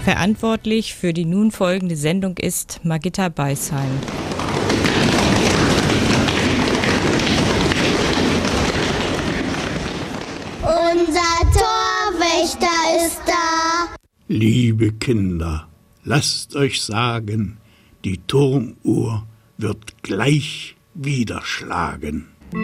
Verantwortlich für die nun folgende Sendung ist Margitta Beisheim. Unser Torwächter ist da. Liebe Kinder, lasst euch sagen, die Turmuhr wird gleich wieder schlagen.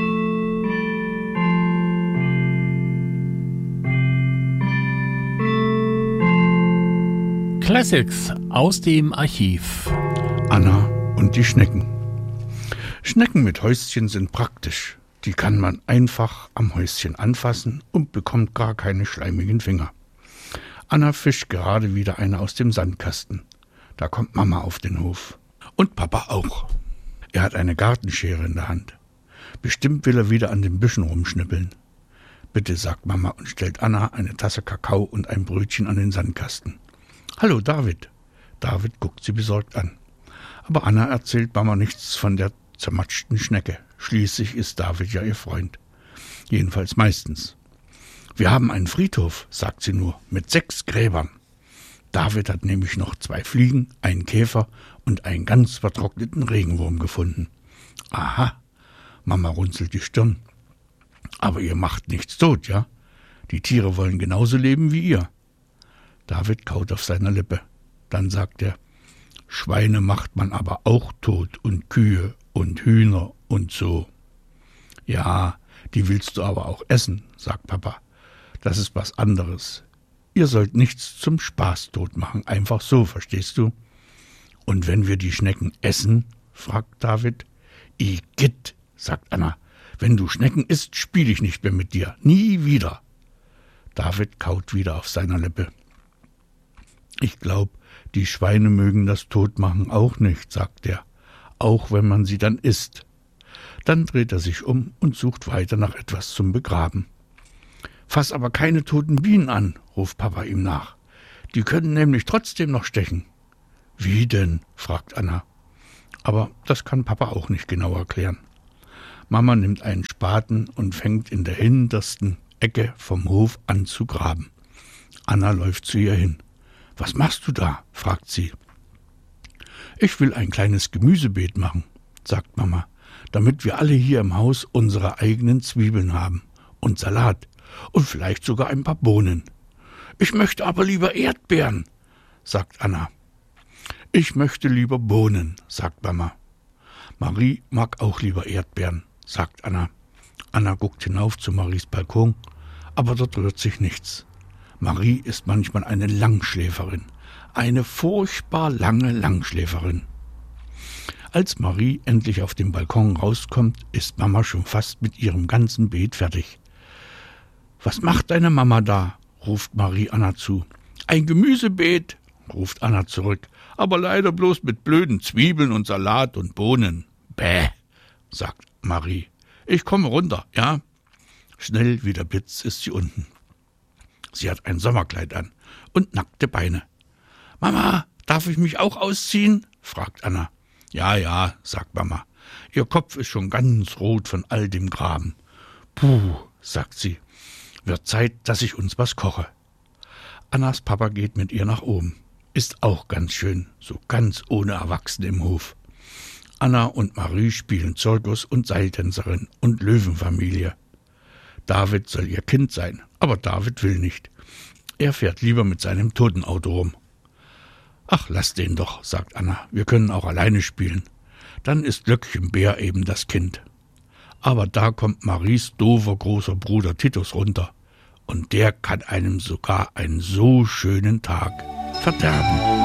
Classics aus dem Archiv. Anna und die Schnecken. Schnecken mit Häuschen sind praktisch. Die kann man einfach am Häuschen anfassen und bekommt gar keine schleimigen Finger. Anna fischt gerade wieder eine aus dem Sandkasten. Da kommt Mama auf den Hof. Und Papa auch. Er hat eine Gartenschere in der Hand. Bestimmt will er wieder an den Büschen rumschnippeln. Bitte, sagt Mama und stellt Anna eine Tasse Kakao und ein Brötchen an den Sandkasten. Hallo, David. David guckt sie besorgt an. Aber Anna erzählt Mama nichts von der zermatschten Schnecke. Schließlich ist David ja ihr Freund. Jedenfalls meistens. Wir haben einen Friedhof, sagt sie nur, mit 6 Gräbern. David hat nämlich noch 2 Fliegen, einen Käfer und einen ganz vertrockneten Regenwurm gefunden. Aha, Mama runzelt die Stirn. Aber ihr macht nichts tot, ja? Die Tiere wollen genauso leben wie ihr. David kaut auf seiner Lippe. Dann sagt er, Schweine macht man aber auch tot und Kühe und Hühner und so. Ja, die willst du aber auch essen, sagt Papa. Das ist was anderes. Ihr sollt nichts zum Spaß tot machen, einfach so, verstehst du? Und wenn wir die Schnecken essen, fragt David. Igitt, sagt Anna, wenn du Schnecken isst, spiele ich nicht mehr mit dir, nie wieder. David kaut wieder auf seiner Lippe. Ich glaube, die Schweine mögen das Totmachen auch nicht, sagt er, auch wenn man sie dann isst. Dann dreht er sich um und sucht weiter nach etwas zum Begraben. Fass aber keine toten Bienen an, ruft Papa ihm nach. Die können nämlich trotzdem noch stechen. Wie denn? Fragt Anna. Aber das kann Papa auch nicht genau erklären. Mama nimmt einen Spaten und fängt in der hintersten Ecke vom Hof an zu graben. Anna läuft zu ihr hin. Was machst du da? Fragt sie. Ich will ein kleines Gemüsebeet machen, sagt Mama, damit wir alle hier im Haus unsere eigenen Zwiebeln haben und Salat und vielleicht sogar ein paar Bohnen. Ich möchte aber lieber Erdbeeren, sagt Anna. Ich möchte lieber Bohnen, sagt Mama. Marie mag auch lieber Erdbeeren, sagt Anna. Anna guckt hinauf zu Maries Balkon, aber dort rührt sich nichts. Marie ist manchmal eine Langschläferin, eine furchtbar lange Langschläferin. Als Marie endlich auf den Balkon rauskommt, ist Mama schon fast mit ihrem ganzen Beet fertig. »Was macht deine Mama da?« ruft Marie Anna zu. »Ein Gemüsebeet«, ruft Anna zurück, »aber leider bloß mit blöden Zwiebeln und Salat und Bohnen.« »Bäh«, sagt Marie. »Ich komme runter, ja?« Schnell wie der Blitz ist sie unten. Sie hat ein Sommerkleid an und nackte Beine. »Mama, darf ich mich auch ausziehen?« fragt Anna. »Ja, ja«, sagt Mama. Ihr Kopf ist schon ganz rot von all dem Graben. »Puh«, sagt sie, »wird Zeit, dass ich uns was koche.« Annas Papa geht mit ihr nach oben. Ist auch ganz schön, so ganz ohne Erwachsene im Hof. Anna und Marie spielen Zirkus und Seiltänzerin und Löwenfamilie. David soll ihr Kind sein, aber David will nicht. Er fährt lieber mit seinem Totenauto rum. »Ach, lass den doch«, sagt Anna, »wir können auch alleine spielen. Dann ist Glöckchenbär eben das Kind.« Aber da kommt Maries doofer großer Bruder Titus runter. Und der kann einem sogar einen so schönen Tag verderben.